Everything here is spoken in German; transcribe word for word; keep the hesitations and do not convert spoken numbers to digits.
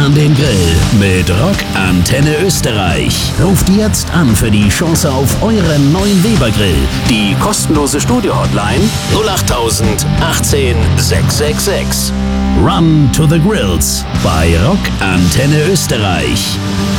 an den Grill mit Rock Antenne Österreich. Ruft jetzt an für die Chance auf euren neuen Weber-Grill. Die kostenlose Studio-Hotline null acht tausend achtzehn sechshundertsechsundsechzig. Run to the Grills bei Rock Antenne Österreich.